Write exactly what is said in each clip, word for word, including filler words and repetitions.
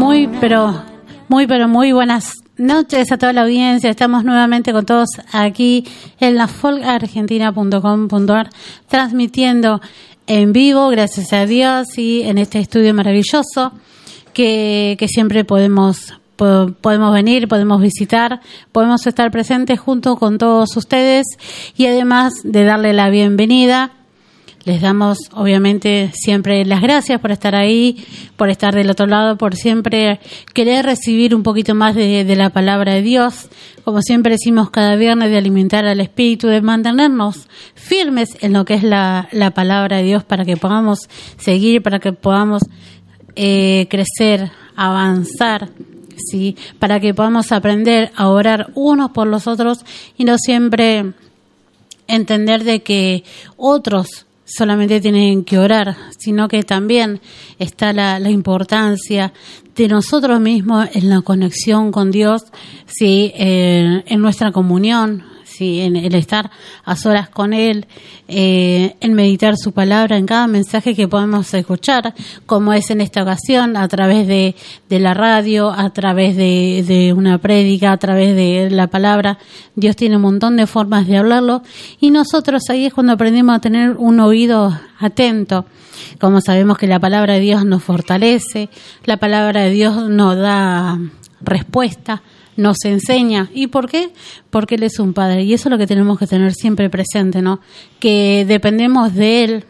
Muy, pero, muy, pero muy buenas noches a toda la audiencia. Estamos nuevamente con todos aquí en la folk argentina punto com punto a r transmitiendo en vivo, gracias a Dios, y en este estudio maravilloso que, que siempre podemos, podemos venir, podemos visitar, podemos estar presentes junto con todos ustedes y además de darle la bienvenida. Les damos, obviamente, siempre las gracias por estar ahí, por estar del otro lado, por siempre querer recibir un poquito más de, de la palabra de Dios. Como siempre decimos cada viernes, de alimentar al Espíritu, de mantenernos firmes en lo que es la, la palabra de Dios para que podamos seguir, para que podamos eh, crecer, avanzar, ¿sí? Para que podamos aprender a orar unos por los otros y no siempre entender de que otros solamente tienen que orar, sino que también está la, la importancia de nosotros mismos en la conexión con Dios, sí, en, en nuestra comunión, sí, en el estar a solas con Él, eh, en meditar su palabra en cada mensaje que podemos escuchar, como es en esta ocasión, a través de, de la radio, a través de, de una prédica, a través de la palabra. Dios tiene un montón de formas de hablarlo y nosotros ahí es cuando aprendemos a tener un oído atento. Como sabemos que la palabra de Dios nos fortalece, la palabra de Dios nos da respuesta, nos enseña. ¿Y por qué? Porque Él es un Padre. Y eso es lo que tenemos que tener siempre presente, ¿no? Que dependemos de Él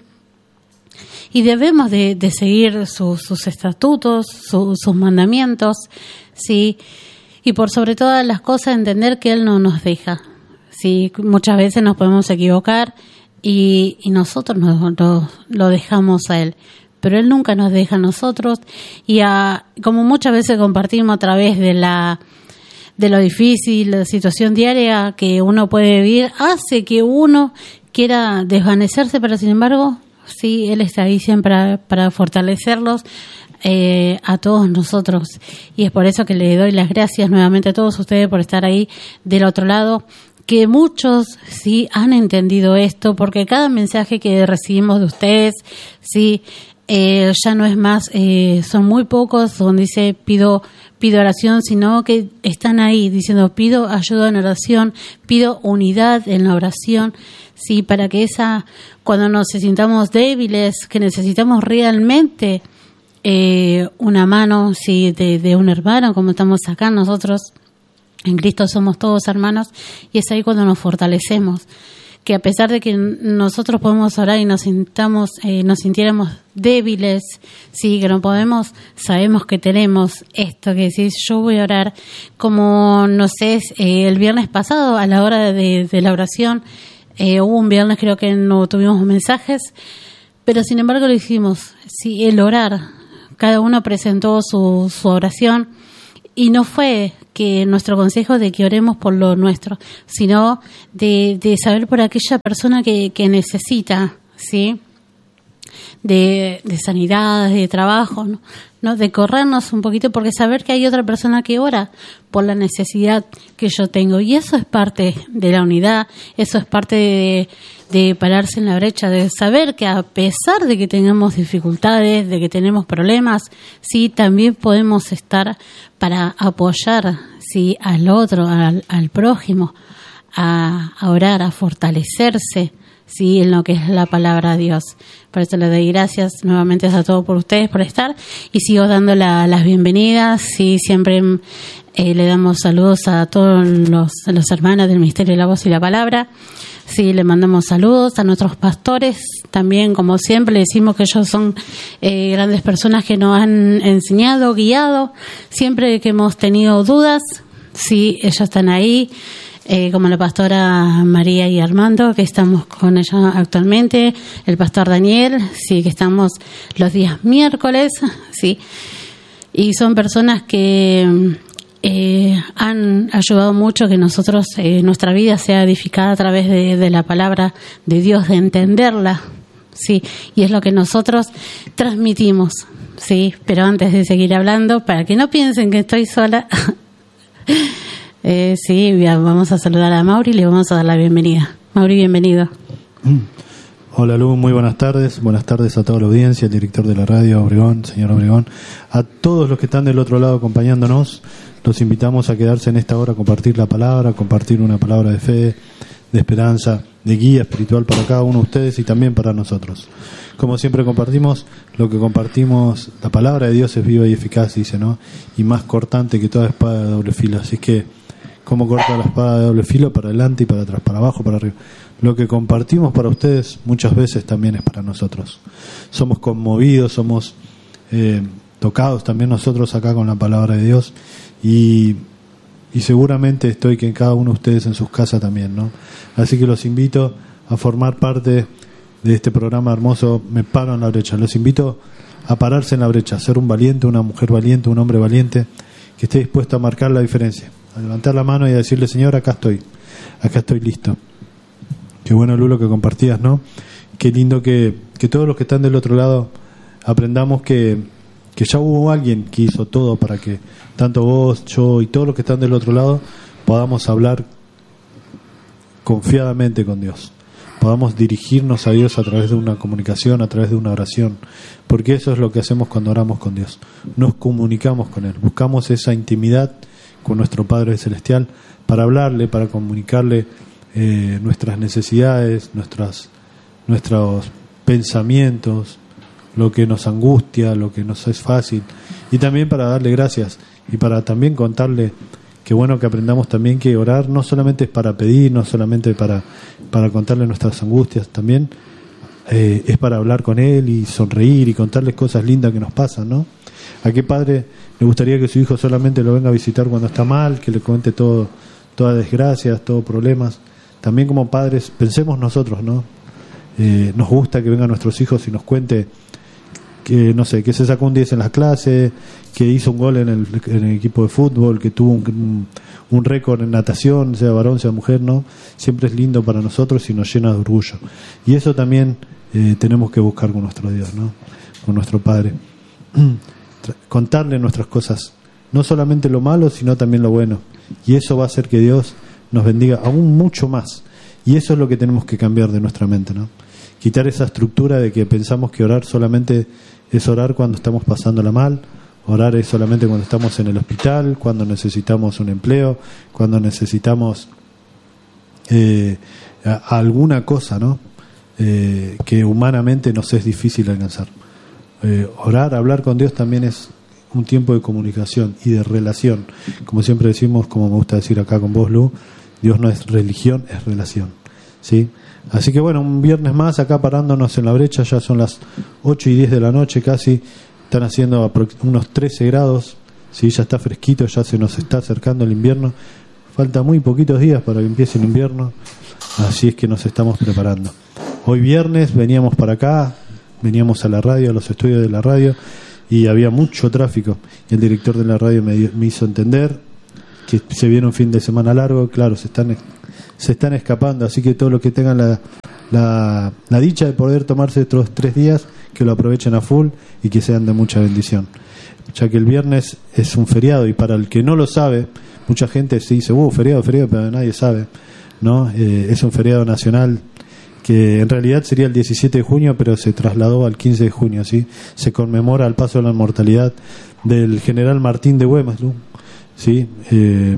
y debemos de, de seguir su, sus estatutos, su, sus mandamientos, ¿sí? Y por sobre todas las cosas entender que Él no nos deja, ¿sí? Muchas veces nos podemos equivocar y, y nosotros nos, nos, lo dejamos a Él. Pero Él nunca nos deja a nosotros y a, como muchas veces compartimos a través de la de lo difícil, la situación diaria que uno puede vivir, hace que uno quiera desvanecerse, pero sin embargo, sí, Él está ahí siempre para, para fortalecerlos eh, a todos nosotros. Y es por eso que le doy las gracias nuevamente a todos ustedes por estar ahí del otro lado, que muchos sí han entendido esto, porque cada mensaje que recibimos de ustedes, sí, eh, ya no es más, eh, son muy pocos donde dice pido pido oración, sino que están ahí diciendo pido ayuda en oración, pido unidad en la oración, sí, para que esa, cuando nos sintamos débiles, que necesitamos realmente eh, una mano, sí, de, de un hermano, como estamos acá nosotros, en Cristo somos todos hermanos, y es ahí cuando nos fortalecemos. Que a pesar de que nosotros podemos orar y nos sintamos, eh, nos sintiéramos débiles, sí, que no podemos, sabemos que tenemos esto, que decís, yo voy a orar, como, no sé, eh, el viernes pasado, a la hora de, de la oración, eh, hubo un viernes creo que no tuvimos mensajes, pero sin embargo lo hicimos, sí, el orar, cada uno presentó su, su oración, y no fue que nuestro consejo de que oremos por lo nuestro, sino de, de saber por aquella persona que, que necesita, ¿sí? De, de sanidad, de trabajo, ¿no? ¿no? De corrernos un poquito, porque saber que hay otra persona que ora por la necesidad que yo tengo. Y eso es parte de la unidad, eso es parte de, de pararse en la brecha, de saber que a pesar de que tengamos dificultades, de que tenemos problemas, sí, también podemos estar para apoyar, sí, al otro, al, al prójimo, a, a orar, a fortalecerse, sí, en lo que es la palabra de Dios. Por eso le doy gracias nuevamente a todos por ustedes por estar y sigo dando la, las bienvenidas. Sí, siempre eh, le damos saludos a todos los, a los hermanos del Ministerio de la Voz y la Palabra. Sí, le mandamos saludos a nuestros pastores. También, como siempre, le decimos que ellos son eh, grandes personas que nos han enseñado, guiado. Siempre que hemos tenido dudas, sí, ellos están ahí. Eh, como la pastora María y Armando, que estamos con ella actualmente, el pastor Daniel, sí, que estamos los días miércoles, sí, y son personas que eh, han ayudado mucho que nosotros, eh, nuestra vida sea edificada a través de, de la palabra de Dios, de entenderla, sí, y es lo que nosotros transmitimos, sí, pero antes de seguir hablando, para que no piensen que estoy sola, Eh, sí, vamos a saludar a Mauri y le vamos a dar la bienvenida. Mauri, bienvenido. Hola Lu, muy buenas tardes. Buenas tardes a toda la audiencia, el director de la radio, Obregón, señor Obregón. A todos los que están del otro lado acompañándonos, los invitamos a quedarse en esta hora a compartir la palabra, a compartir una palabra de fe, de esperanza, de guía espiritual para cada uno de ustedes y también para nosotros. Como siempre compartimos, lo que compartimos, la palabra de Dios es viva y eficaz, dice, ¿no? Y más cortante que toda espada de doble filo. Así que, ¿cómo corta la espada de doble filo? Para adelante y para atrás, para abajo, para arriba. Lo que compartimos para ustedes muchas veces también es para nosotros. Somos conmovidos, somos eh, tocados también nosotros acá con la palabra de Dios y, y seguramente estoy que cada uno de ustedes en sus casas también, ¿no? Así que los invito a formar parte de este programa hermoso Me Paro en la Brecha. Los invito a pararse en la brecha, a ser un valiente, una mujer valiente, un hombre valiente que esté dispuesto a marcar la diferencia, a levantar la mano y a decirle: Señor, acá estoy, acá estoy listo. Qué bueno, Lulo, que compartías, ¿no? Qué lindo que, que todos los que están del otro lado aprendamos que, que ya hubo alguien que hizo todo para que tanto vos, yo y todos los que están del otro lado podamos hablar confiadamente con Dios, podamos dirigirnos a Dios a través de una comunicación, a través de una oración, porque eso es lo que hacemos cuando oramos con Dios. Nos comunicamos con Él, buscamos esa intimidad con nuestro Padre Celestial para hablarle, para comunicarle Eh, nuestras necesidades, nuestras, nuestros pensamientos, lo que nos angustia, lo que nos es fácil, y también para darle gracias y para también contarle que bueno que aprendamos también que orar no solamente es para pedir, no solamente para, para contarle nuestras angustias, también eh, es para hablar con Él y sonreír y contarles cosas lindas que nos pasan, ¿no? ¿A qué padre le gustaría que su hijo solamente lo venga a visitar cuando está mal, que le cuente todo, todas desgracias, todos problemas? También como padres, pensemos nosotros, ¿no? Eh, nos gusta que vengan nuestros hijos y nos cuente que, no sé, que se sacó un diez en las clases, que hizo un gol en el, en el equipo de fútbol, que tuvo un, un, un récord en natación, sea varón, sea mujer, ¿no? Siempre es lindo para nosotros y nos llena de orgullo. Y eso también eh, tenemos que buscar con nuestro Dios, ¿no? Con nuestro Padre. Contarle nuestras cosas, no solamente lo malo, sino también lo bueno. Y eso va a hacer que Dios nos bendiga aún mucho más. Y eso es lo que tenemos que cambiar de nuestra mente, ¿no? Quitar esa estructura de que pensamos que orar solamente es orar cuando estamos pasándola mal, orar es solamente cuando estamos en el hospital, cuando necesitamos un empleo, cuando necesitamos eh, a, a alguna cosa, ¿no? Eh, que humanamente nos es difícil alcanzar. Eh, orar, hablar con Dios también es un tiempo de comunicación y de relación. Como siempre decimos, como me gusta decir acá con vos, Lu, Dios no es religión, es relación, ¿sí? Así que bueno, un viernes más acá parándonos en la brecha, ya son las ocho y diez de la noche casi, están haciendo unos trece grados, ¿sí? Ya está fresquito, ya se nos está acercando el invierno, falta muy poquitos días para que empiece el invierno, así es que nos estamos preparando. Hoy viernes veníamos para acá, veníamos a la radio, a los estudios de la radio, y había mucho tráfico, y el director de la radio me, dio, me hizo entender que se viene un fin de semana largo, claro, se están se están escapando, así que todos los que tengan la, la, la dicha de poder tomarse estos tres días, que lo aprovechen a full y que sean de mucha bendición, ya que el viernes es un feriado, y para el que no lo sabe, mucha gente se dice, uh, feriado, feriado, pero nadie sabe, ¿no? Eh, es un feriado nacional que en realidad sería el diecisiete de junio, pero se trasladó al quince de junio, ¿sí? Se conmemora el paso de la inmortalidad del general Martín de Güemes, ¿no? Sí, eh,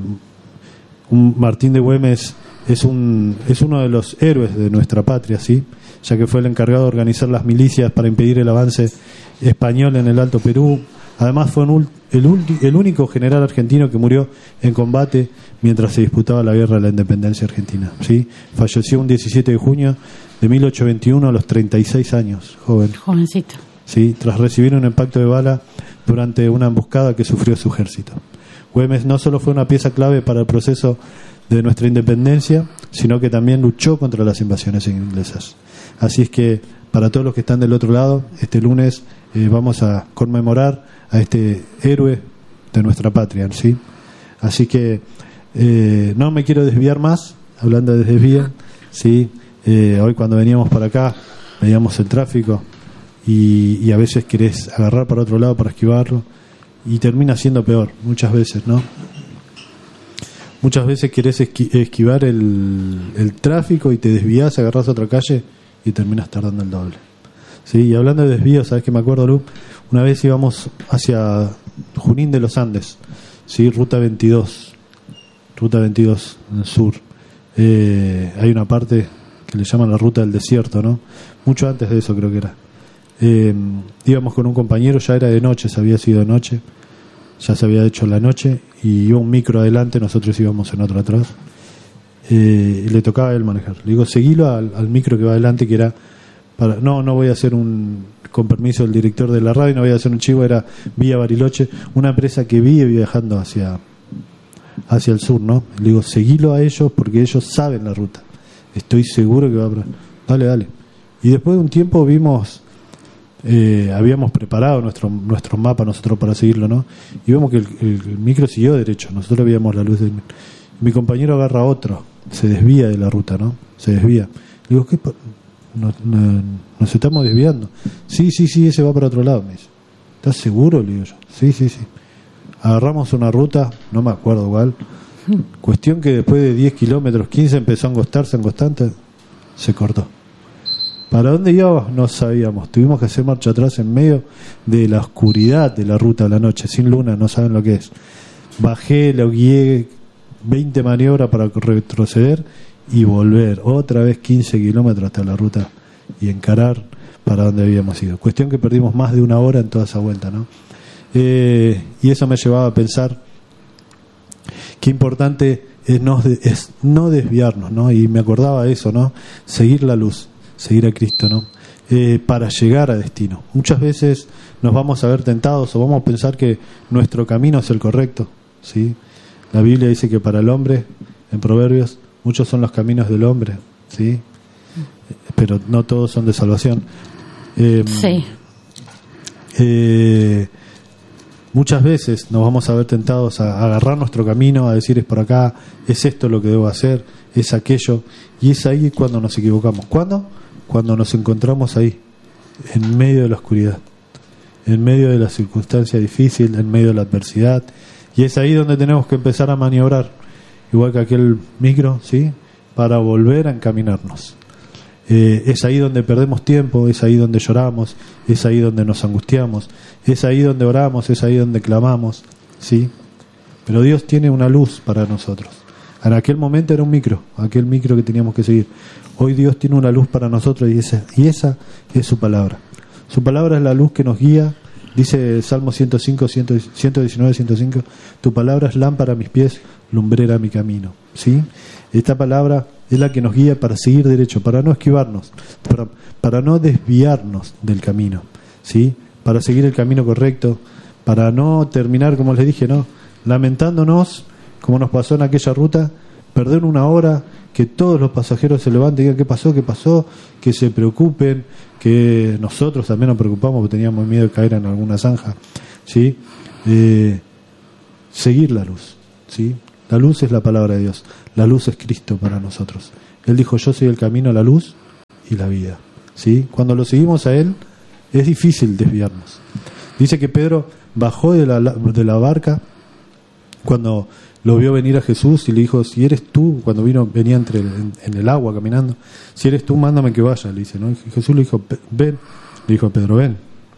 un Martín de Güemes es un es uno de los héroes de nuestra patria, sí, ya que fue el encargado de organizar las milicias para impedir el avance español en el Alto Perú. Además fue un, el, el único general argentino que murió en combate mientras se disputaba la guerra de la independencia argentina, sí. Falleció un diecisiete de junio de mil ochocientos veintiuno a los treinta y seis años, joven, jovencito, sí, tras recibir un impacto de bala durante una emboscada que sufrió su ejército. Güemes no solo fue una pieza clave para el proceso de nuestra independencia, sino que también luchó contra las invasiones inglesas. Así es que para todos los que están del otro lado, este lunes eh, vamos a conmemorar a este héroe de nuestra patria, ¿sí? Así que eh, no me quiero desviar más, hablando de desvío, ¿sí? Eh, hoy cuando veníamos para acá veíamos el tráfico y, y a veces querés agarrar para otro lado para esquivarlo, y termina siendo peor, muchas veces, ¿no? Muchas veces querés esqui- esquivar el, el tráfico y te desvías, agarrás otra calle y terminas tardando el doble. ¿Sí? Y hablando de desvíos, ¿sabes qué me acuerdo, Lu? Una vez íbamos hacia Junín de los Andes, ¿sí? Ruta veintidós, Ruta veintidós en el sur. Eh, hay una parte que le llaman la ruta del desierto, ¿no? Mucho antes de eso creo que era. Eh, íbamos con un compañero, ya era de noche, se había sido de noche, ya se había hecho la noche, y iba un micro adelante, nosotros íbamos en otro atrás, eh, y le tocaba a él manejar. Le digo, seguilo al, al micro que va adelante, que era para, no, no voy a hacer un, con permiso del director de la radio, no voy a hacer un chivo, era Vía Bariloche, una empresa que vi viajando hacia hacia el sur, ¿no? Le digo, seguilo a ellos porque ellos saben la ruta, estoy seguro que va a... Dale, dale. Y después de un tiempo vimos, eh, habíamos preparado nuestro nuestro mapa nosotros para seguirlo, ¿no? Y vemos que el, el, el micro siguió derecho, nosotros veíamos la luz del micro. Mi compañero agarra otro, se desvía de la ruta, ¿no? Se desvía. Le digo, ¿qué? Nos, nos, nos estamos desviando. Sí, sí, sí, ese va para otro lado, me dice. ¿Estás seguro? Le digo yo. Sí, sí, sí. Agarramos una ruta, no me acuerdo cuál. Cuestión que después de diez kilómetros, quince, empezó a angostarse, angostante, se cortó. ¿Para dónde íbamos? No sabíamos. Tuvimos que hacer marcha atrás en medio de la oscuridad de la ruta de la noche, sin luna, no saben lo que es. Bajé, lo guié veinte maniobras para retroceder y volver otra vez quince kilómetros hasta la ruta y encarar para donde habíamos ido. Cuestión que perdimos más de una hora en toda esa vuelta, ¿no? Eh, y eso me llevaba a pensar qué importante es no, es no desviarnos, ¿no? Y me acordaba de eso, ¿no? Seguir la luz, seguir a Cristo, ¿no? Eh, para llegar a destino. Muchas veces nos vamos a ver tentados o vamos a pensar que nuestro camino es el correcto, ¿sí? La Biblia dice que para el hombre, en Proverbios, muchos son los caminos del hombre, ¿sí? Pero no todos son de salvación. Eh, sí. Eh, muchas veces nos vamos a ver tentados a agarrar nuestro camino, a decir es por acá, es esto lo que debo hacer, es aquello, y es ahí cuando nos equivocamos. ¿Cuándo? Cuando nos encontramos ahí, en medio de la oscuridad, en medio de la circunstancia difícil, en medio de la adversidad, y es ahí donde tenemos que empezar a maniobrar, igual que aquel micro, ¿sí? Para volver a encaminarnos. Eh, es ahí donde perdemos tiempo, es ahí donde lloramos, es ahí donde nos angustiamos, es ahí donde oramos, es ahí donde clamamos, ¿sí? Pero Dios tiene una luz para nosotros. En aquel momento era un micro, aquel micro que teníamos que seguir. Hoy Dios tiene una luz para nosotros y esa, y esa es su palabra. Su palabra es la luz que nos guía. Dice el Salmo ciento cinco, ciento diecinueve, ciento cinco, tu palabra es lámpara a mis pies, lumbrera a mi camino, ¿sí? Esta palabra es la que nos guía para seguir derecho, para no esquivarnos, para, para no desviarnos del camino, ¿sí? Para seguir el camino correcto, para no terminar, como les dije, ¿no? Lamentándonos, como nos pasó en aquella ruta, perder una hora, que todos los pasajeros se levanten y digan qué pasó, qué pasó, que se preocupen, que nosotros también nos preocupamos porque teníamos miedo de caer en alguna zanja, ¿sí? Eh, seguir la luz, ¿sí? La luz es la palabra de Dios, la luz es Cristo para nosotros. Él dijo, yo soy el camino, la luz y la vida, ¿sí? Cuando lo seguimos a Él, es difícil desviarnos. Dice que Pedro bajó de la, de la barca cuando lo vio venir a Jesús y le dijo, si eres tú, cuando vino venía entre el, en, en el agua caminando, si eres tú, mándame que vaya, le dice, ¿no? Y Jesús le dijo, ven, le dijo a Pedro, ven.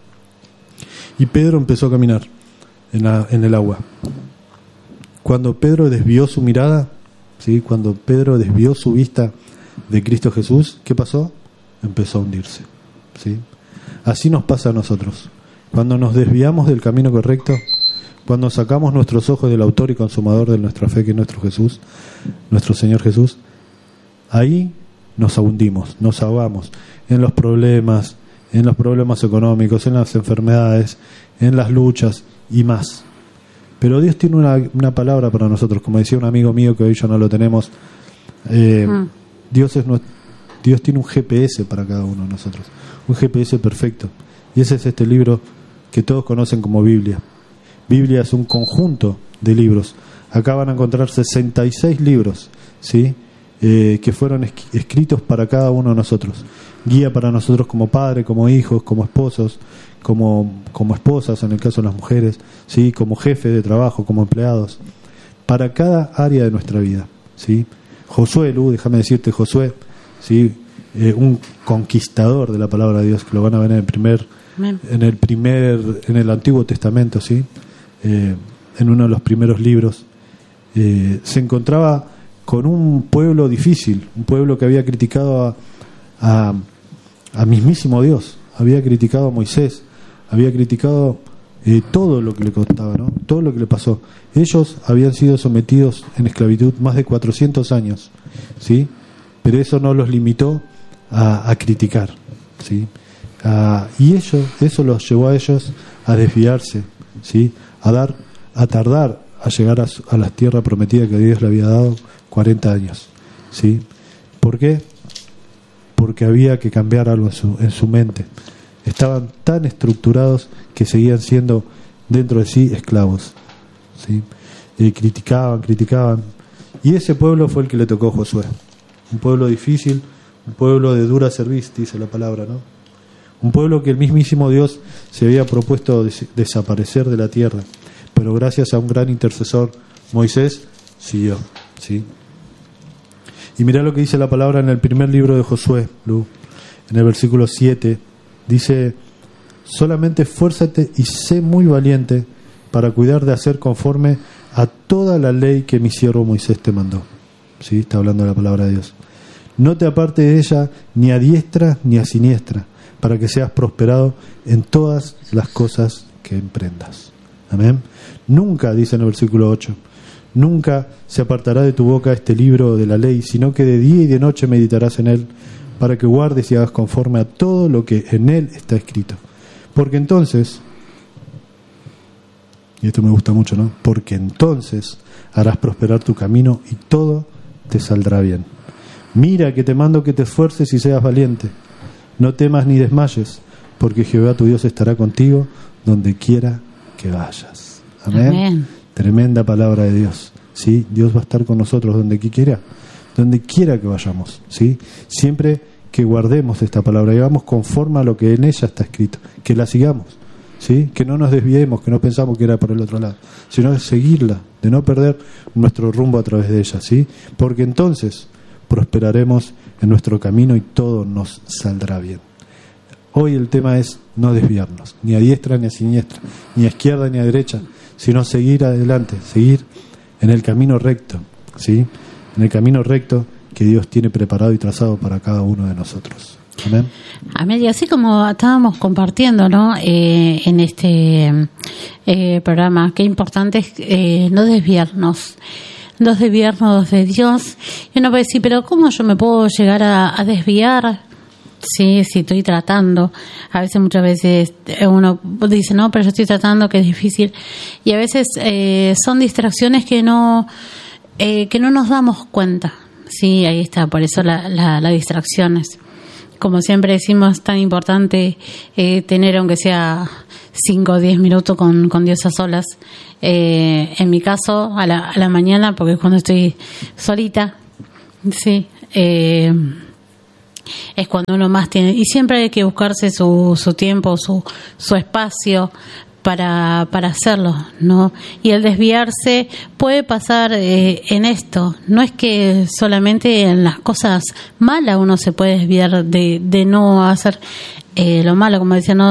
Y Pedro empezó a caminar en, la, en el agua. Cuando Pedro desvió su mirada, ¿sí? Cuando Pedro desvió su vista de Cristo Jesús, ¿qué pasó? Empezó a hundirse, ¿sí? Así nos pasa a nosotros. Cuando nos desviamos del camino correcto, cuando sacamos nuestros ojos del autor y consumador de nuestra fe, que es nuestro Jesús, nuestro Señor Jesús, ahí nos hundimos, nos ahogamos en los problemas, en los problemas económicos, en las enfermedades, en las luchas y más. Pero Dios tiene una, una palabra para nosotros, como decía un amigo mío que hoy ya no lo tenemos. Eh, mm. Dios es Dios tiene un G P S para cada uno de nosotros, un G P S perfecto. Y ese es este libro que todos conocen como Biblia. Biblia es un conjunto de libros. Acá van a encontrar sesenta y seis libros, ¿sí? Eh, que fueron es- escritos para cada uno de nosotros. Guía para nosotros como padres, como hijos, como esposos, como, como esposas en el caso de las mujeres, ¿sí? Como jefes de trabajo, como empleados, para cada área de nuestra vida, ¿sí? Josué, Lu, déjame decirte, Josué, ¿sí? eh, un conquistador de la palabra de Dios, que lo van a ver en el primer, Amén. en el primer, en el Antiguo Testamento, ¿sí? Eh, en uno de los primeros libros, eh, se encontraba con un pueblo difícil, un pueblo que había criticado a, a, a mismísimo Dios, había criticado a Moisés, había criticado eh, todo lo que le contaba, ¿no? Todo lo que le pasó. Ellos habían sido sometidos en esclavitud más de cuatrocientos años, ¿sí? Pero eso no los limitó a, a criticar, ¿sí? A, y eso, eso los llevó a ellos a desviarse, ¿sí? A dar, a tardar a llegar a, su, a la tierra prometida que Dios le había dado cuarenta años, ¿sí? ¿Por qué? Porque había que cambiar algo en su, en su mente. Estaban tan estructurados que seguían siendo dentro de sí esclavos, ¿sí? Y criticaban, criticaban. Y ese pueblo fue el que le tocó a Josué. Un pueblo difícil, un pueblo de dura cerviz, dice la palabra, ¿no? Un pueblo que el mismísimo Dios se había propuesto des- desaparecer de la tierra. Pero gracias a un gran intercesor, Moisés, siguió, ¿sí? Y mirá lo que dice la palabra en el primer libro de Josué, Lu, en el versículo siete. Dice: solamente esfuérzate y sé muy valiente para cuidar de hacer conforme a toda la ley que mi siervo Moisés te mandó. ¿Sí? Está hablando de la palabra de Dios. No te aparte de ella ni a diestra ni a siniestra, para que seas prosperado en todas las cosas que emprendas. Amén. Nunca, dice en el versículo ocho, nunca se apartará de tu boca este libro de la ley, sino que de día y de noche meditarás en él, para que guardes y hagas conforme a todo lo que en él está escrito. Porque entonces, y esto me gusta mucho, ¿no? Porque entonces harás prosperar tu camino y todo te saldrá bien. Mira que te mando que te esfuerces y seas valiente. No temas ni desmayes, porque Jehová tu Dios estará contigo donde quiera que vayas. Amén. Amén. Tremenda palabra de Dios. ¿Sí? Dios va a estar con nosotros donde quiera, donde quiera que vayamos, ¿sí? Siempre que guardemos esta palabra y vamos conforme a lo que en ella está escrito, que la sigamos, ¿sí? Que no nos desviemos, que no pensamos que era por el otro lado, sino de seguirla, de no perder nuestro rumbo a través de ella, ¿sí? Porque entonces prosperaremos en nuestro camino y todo nos saldrá bien. Hoy el tema es no desviarnos, ni a diestra ni a siniestra, ni a izquierda ni a derecha, sino seguir adelante, seguir en el camino recto, ¿sí? En el camino recto que Dios tiene preparado y trazado para cada uno de nosotros. Amén. Amén. Y así como estábamos compartiendo, ¿no? Eh, en este eh, programa, qué importante es eh, no desviarnos, no desviarnos de Dios. Y uno puede decir, pero ¿cómo yo me puedo llegar a, a desviar? Sí, sí, estoy tratando. A veces, muchas veces uno dice, no, pero yo estoy tratando, que es difícil. Y a veces eh, son distracciones que no eh, que no nos damos cuenta. Sí, ahí está, por eso la, la, las distracciones. Como siempre decimos, es tan importante eh, tener, aunque sea cinco o diez minutos con, con Dios a solas. Eh, en mi caso, a la, a la mañana, porque es cuando estoy solita. Sí, eh, es cuando uno más tiene, y siempre hay que buscarse su, su tiempo, su, su espacio para, para hacerlo, ¿no? Y el desviarse puede pasar eh, en esto. No es que solamente en las cosas malas uno se puede desviar de, de no hacer eh, lo malo, como decía, no